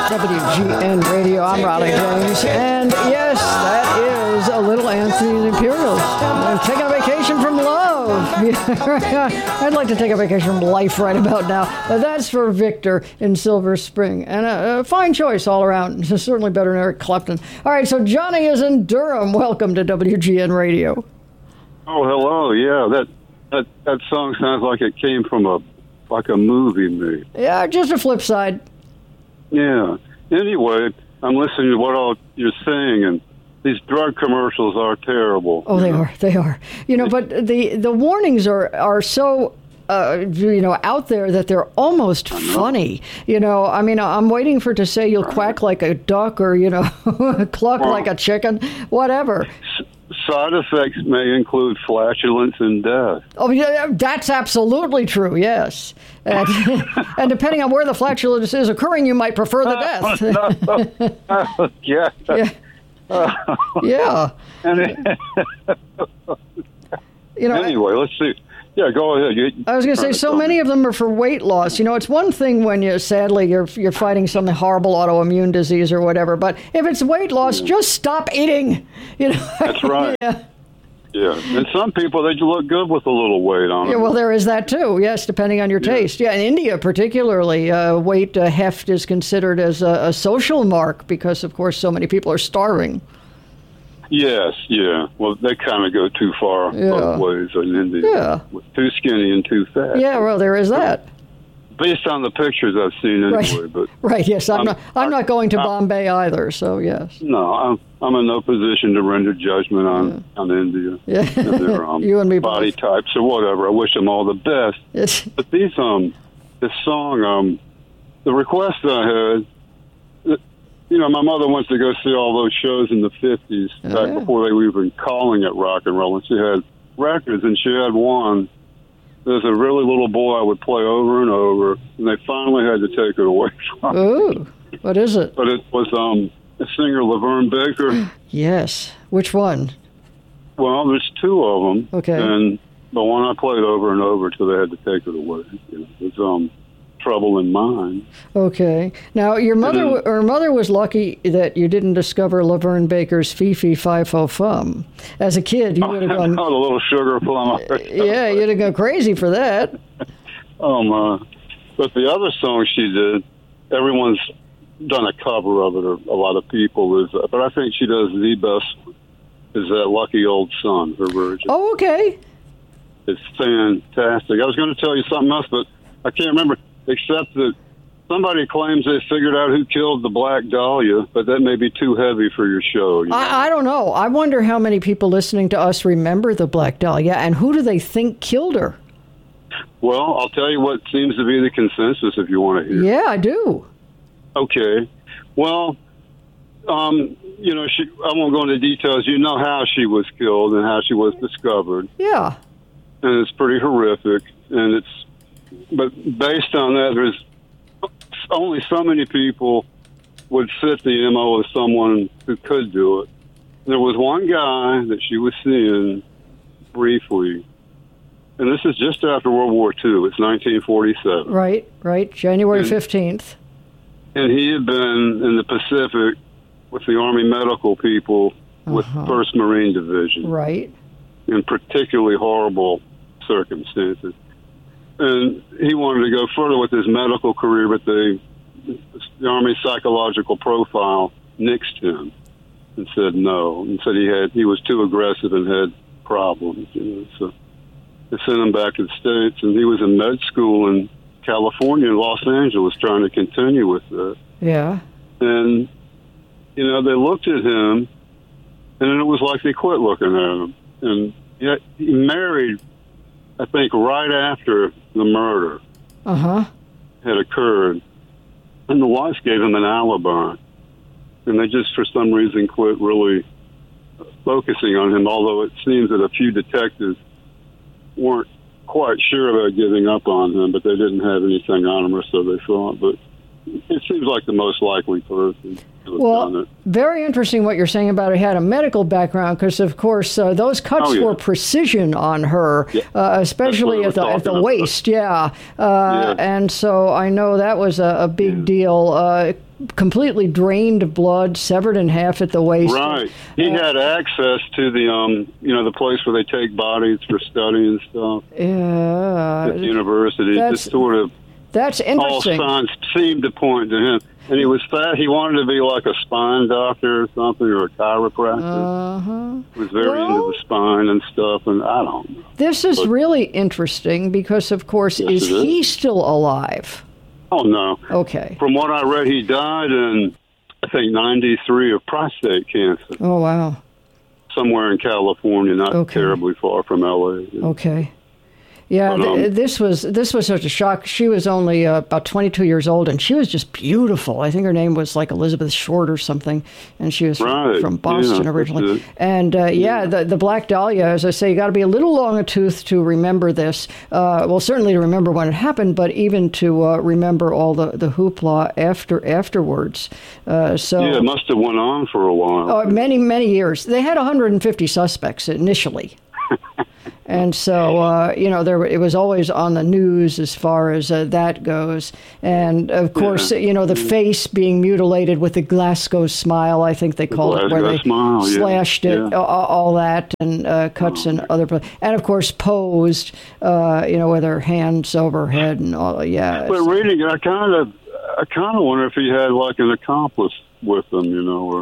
WGN Radio. I'm Ronnie James. And yes, that is a little Anthony and the Imperials. I'm taking a vacation from love. I'd like to take a vacation from life right about now. But that's for Victor in Silver Spring. And a fine choice all around. Certainly better than Eric Clapton. All right, so Johnny is in Durham. Welcome to WGN Radio. Oh, hello. Yeah, that song sounds like it came from a movie made. Yeah, just a flip side. Yeah. Anyway, I'm listening to what all you're saying, and these drug commercials are terrible. Oh, they are. You know, but the warnings are so out there that they're almost funny. You know, I mean, I'm waiting for it to say you'll quack like a duck or, cluck like a chicken, whatever. Side effects may include flatulence and death. Oh, yeah, that's absolutely true, yes. And depending on where the flatulence is occurring, you might prefer the death. Yeah. Yeah. Anyway, let's see. Yeah, go ahead. I was going to say, so many of them are for weight loss. You know, it's one thing when you're fighting some horrible autoimmune disease or whatever, but if it's weight loss, just stop eating. That's right. Yeah. And some people, they look good with a little weight on them. Yeah, well, there is that too. Yes, depending on your taste. Yeah, in India particularly, weight heft is considered as a social mark because, of course, so many people are starving. Yes, yeah. Well, they kind of go too far both ways in India. Yeah. Too skinny and too fat. Yeah, well, there is that. Based on the pictures I've seen anyway. But right, yes. I'm not going to Bombay either, so yes. No, I'm in no position to render judgment on India. Yeah. And their you and me body both. types or whatever. I wish them all the best. But this song, the request I had, my mother wants to go see all those shows in the 50s, back before they were even calling it rock and roll. And she had records, and she had one. There's a really little boy I would play over and over, and they finally had to take it away from me. Ooh, what is it? But it was the singer Laverne Baker. Yes. Which one? Well, there's two of them. Okay. And the one I played over and over till they had to take it away. It was Trouble in Mind. Okay. Now, your mother was lucky that you didn't discover Laverne Baker's Fee Fee Fi Fo Fum. As a kid, you would have gone... Oh, the little sugar plum. Yeah, you'd have gone crazy for that. Oh, my. But the other song she did, everyone's done a cover of it, or a lot of people, but I think she does the best one, is that Lucky Old Son, her version. Oh, okay. It's fantastic. I was going to tell you something else, but I can't remember. Except that somebody claims they figured out who killed the Black Dahlia, but that may be too heavy for your show. I don't know. I wonder how many people listening to us remember the Black Dahlia, and who do they think killed her? Well, I'll tell you what seems to be the consensus if you want to hear. Yeah, I do. Okay. Well, I won't go into details. You know how she was killed and how she was discovered. Yeah. And it's pretty horrific, but based on that, there's only so many people would fit the MO of someone who could do it. There was one guy that she was seeing briefly, and this is just after World War II. It's 1947. Right. January 15th. And he had been in the Pacific with the Army medical people with 1st Marine Division. Right. In particularly horrible circumstances. And he wanted to go further with his medical career, but the Army psychological profile nixed him and said no, and said he was too aggressive and had problems. So they sent him back to the States, and he was in med school in California and Los Angeles trying to continue with that. Yeah. And, they looked at him, and then it was like they quit looking at him. And yet he married, I think, right after the murder had occurred. And the wife gave him an alibi. And they just, for some reason, quit really focusing on him, although it seems that a few detectives weren't quite sure about giving up on him, but they didn't have anything on him, or so they thought. But it seems like the most likely person to have done it. Very interesting what you're saying about it. He had a medical background because, of course, those cuts were precision on her, especially at the waist. And so I know that was a big deal. completely drained of blood, severed in half at the waist. Right. He had access to the the place where they take bodies for study and stuff. Yeah. At the university. That's- Just sort of That's all interesting. signs seemed to point to him. And he was fat. He wanted to be like a spine doctor or something, or a chiropractor. Uh-huh. He was very Well- into the spine and stuff, and I don't know. This is really interesting because, of course, Yes, is it is. he still alive? Oh, no. Okay. From what I read, he died in, I think, 93 of prostate cancer, Oh, wow. somewhere in California, not Okay. terribly far from L.A. Okay. Yeah, But, this was such a shock. She was only about 22 years old, and she was just beautiful. I think her name was like Elizabeth Short or something, and she was Right. from Boston Yeah, originally. that's it. And the Black Dahlia, as I say, you got to be a little long a tooth to remember this. Well, certainly to remember when it happened, but even to remember all the hoopla afterwards. So Yeah, it must have went on for a while. many years. They had 150 suspects initially. And so, it was always on the news as far as that goes. And, of course, the face being mutilated with the Glasgow smile, I think they called it, where Glasgow they smile, yeah. slashed it, Yeah. all that, and cuts in other places. And, of course, posed, with her hands over her head and all, yeah. But reading it, I kind of wonder if he had like an accomplice with him, or.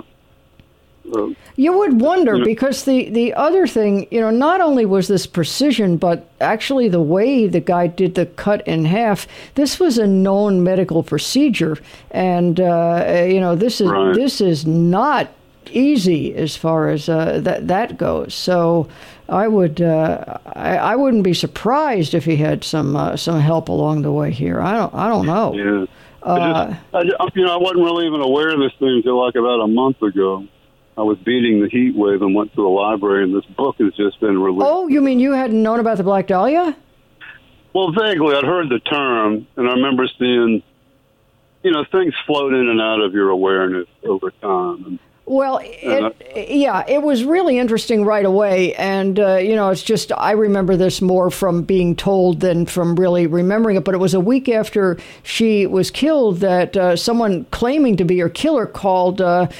You would wonder, because the other thing, not only was this precision, but actually the way the guy did the cut in half, this was a known medical procedure. And, this is Right. this is not easy as far as that goes. So I would I wouldn't be surprised if he had some help along the way here. I don't know. Yeah. I wasn't really even aware of this thing until like about a month ago. I was beating the heat wave and went to the library, and this book has just been released. Oh, you mean you hadn't known about the Black Dahlia? Well, vaguely, I'd heard the term, and I remember seeing, things float in and out of your awareness over time. And Well, it was really interesting right away. And, it's just, I remember this more from being told than from really remembering it. But it was a week after she was killed that someone claiming to be her killer called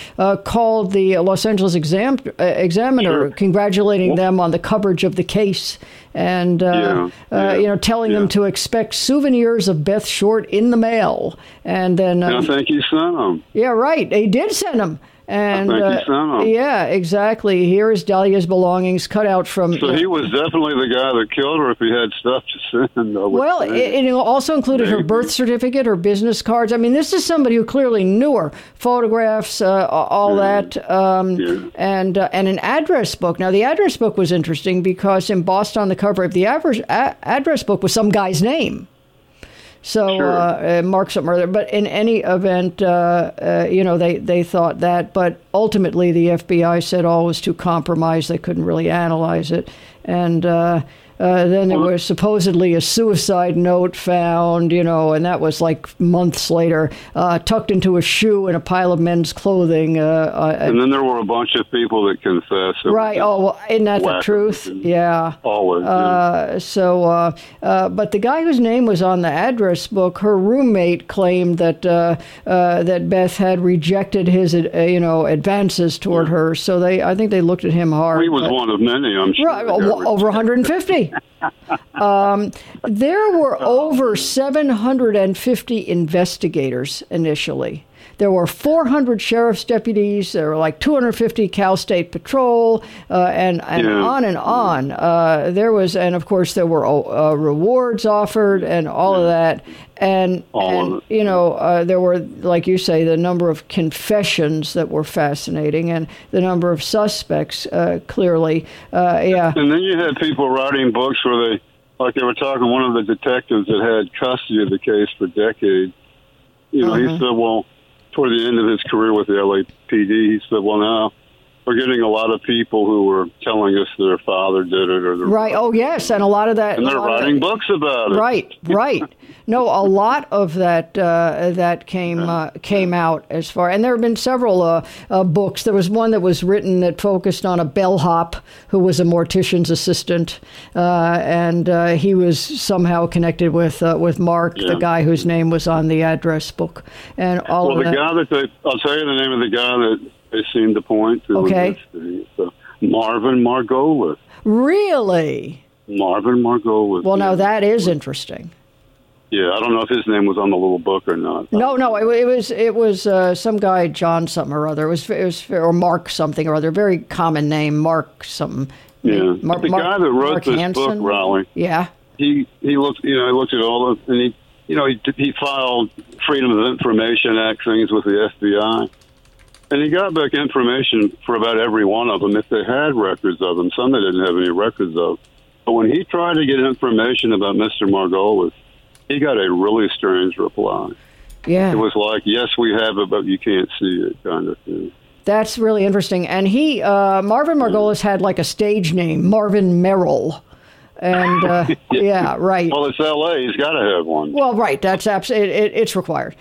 the Los Angeles Examiner, Sure. congratulating them on the coverage of the case. And, telling them to expect souvenirs of Beth Short in the mail. And then... I think he sent them. Yeah, right. He did send them. And I think he sent them. yeah, exactly. Here is Dahlia's belongings cut out from. So he was definitely the guy that killed her if he had stuff to send. Well, it also included her birth certificate, her business cards. I mean, this is somebody who clearly knew her. Photographs, all that, and an address book. Now, the address book was interesting because embossed on the cover of the address book was some guy's name. So Mark something or other. But in any event, they thought that. But ultimately, the FBI said all was too compromised. They couldn't really analyze it. And then there was supposedly a suicide note found, and that was like months later, tucked into a shoe in a pile of men's clothing. And then there were a bunch of people that confessed. Right. Oh, well, isn't that the truth? Yeah. Always. But the guy whose name was on the address book, her roommate claimed that that Beth had rejected his, advances toward her. So I think they looked at him hard. He was one of many, I'm sure. Right, over 150. There were over 750 investigators initially. There were 400 sheriff's deputies. There were like 250 Cal State Patrol, and on and on. And of course there were rewards offered and all of that. And there were, like you say, the number of confessions that were fascinating, and the number of suspects clearly. And then you had people writing books where they were talking. One of the detectives that had custody of the case for decades. He said, well, toward the end of his career with the LAPD, he said, well, now we're getting a lot of people who were telling us their father did it, or right. Oh, yes, and a lot of that. And they're writing books about it. Right. No, a lot of that came out as far, and there have been several books. There was one that was written that focused on a bellhop who was a mortician's assistant, and he was somehow connected with Mark, the guy whose name was on the address book, and all of that. Well, the guy I'll tell you the name of the guy that they seem to point to. Okay. Marvin Margolis. Really? Marvin Margolis. Well, now that is interesting. Yeah, I don't know if his name was on the little book or not. No, it was some guy, John something or other. It was or Mark something or other. Very common name, Mark something. Yeah, the guy that wrote this Hansen book, Raleigh. Yeah. He looked, he looked at all of, and he filed Freedom of Information Act things with the FBI, and he got back information for about every one of them if they had records of them. Some they didn't have any records of. But when he tried to get information about Mr. Margolis, he got a really strange reply. Yeah. It was like, yes, we have it, but you can't see it, kind of thing. That's really interesting. And Marvin Margolis had like a stage name, Marvin Merrill. And yeah, right. Well, it's L.A. He's got to have one. Well, right. That's absolutely it's required.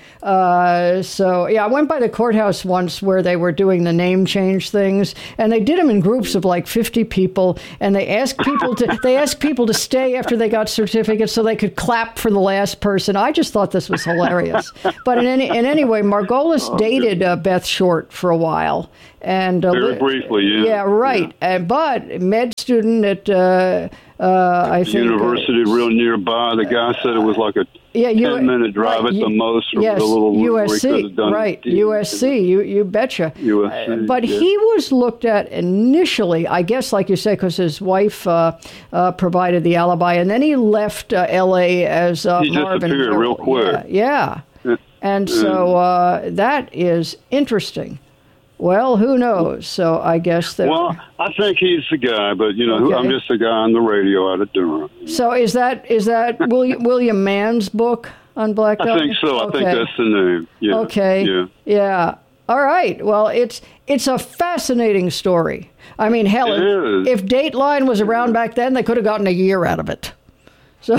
So yeah, I went by the courthouse once where they were doing the name change things, and they did them in groups of like 50 people, and they asked people to stay after they got certificates so they could clap for the last person. I just thought this was hilarious. But in any way, Margolis dated Beth Short for a while. And very briefly, yeah. Yeah, right. Yeah. But med student at I think university real nearby. The guy said it was like a 10-minute drive at the most from the little USC, right? USC, you betcha. USC, but he was looked at initially, I guess, like you say, because his wife provided the alibi, and then he left L.A. as he Marvin. Disappeared real quick. Yeah. And so that is interesting. Well, who knows? So I guess that. Well, I think he's the guy, but I'm just a guy on the radio out of Durham. So is that William Mann's book on Black Dog? I think so. Okay. I think that's the name. Yeah. Okay. Yeah. All right. Well, it's a fascinating story. I mean, hell, if Dateline was around back then, they could have gotten a year out of it. So.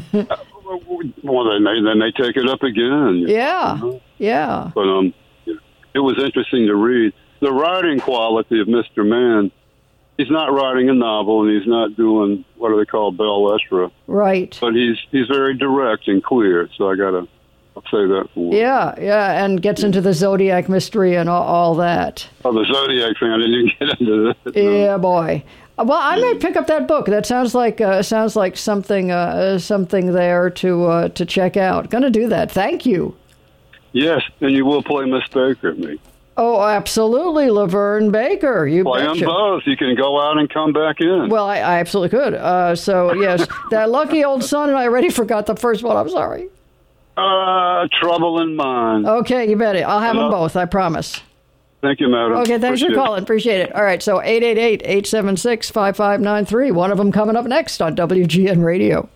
Well, they may take it up again. Yeah. Yeah. But it was interesting to read. The writing quality of Mr. Mann, he's not writing a novel, and he's not doing, what do they call, Bell Estra. Right. But he's very direct and clear, so I'll say that for him. Yeah, and gets into the Zodiac mystery and all that. Oh, the Zodiac thing, I didn't even get into that. No. Yeah, boy. Well, I may pick up that book. That sounds like something there to check out. Going to do that. Thank you. Yes, and you will play Miss Baker, me. Oh, absolutely, Laverne Baker. You play betcha. them both. You can go out and come back in. Well, I absolutely could. So, yes, that lucky old son, and I already forgot the first one. I'm sorry. Trouble in Mind. Okay, you bet it. I'll have them both, I promise. Thank you, madam. Okay, thanks for calling. Appreciate it. All right, so 888-876-5593. One of them coming up next on WGN Radio.